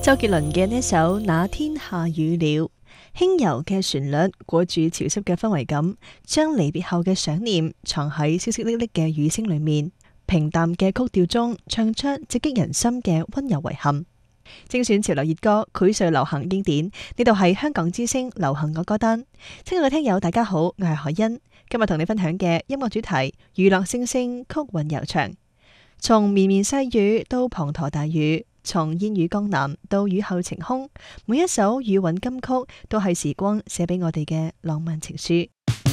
周杰倫嘅呢首《那天下雨了》，輕柔嘅旋律裹住潮濕嘅氛圍感，將離別後嘅想念藏喺淅淅瀝瀝嘅雨聲裏面。平淡嘅曲調中，唱出直擊人心嘅溫柔遺憾。精選潮流熱歌，膾炙流行經典。呢度係香港之聲流行樂歌單。親愛嘅聽友，大家好，我係海欣。今日同你分享嘅音樂主題：娛樂聲聲曲韻悠長。從綿綿細雨到滂沱大雨，從煙雨江南到雨後晴空，每一首雨韻金曲都係時光寫俾我哋嘅浪漫情書。